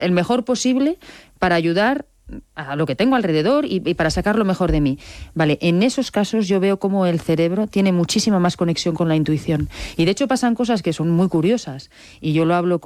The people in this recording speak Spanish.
el mejor posible para ayudar a lo que tengo alrededor y para sacar lo mejor de mí. Vale, en esos casos yo veo cómo el cerebro tiene muchísima más conexión con la intuición. Y de hecho pasan cosas que son muy curiosas. Y yo lo hablo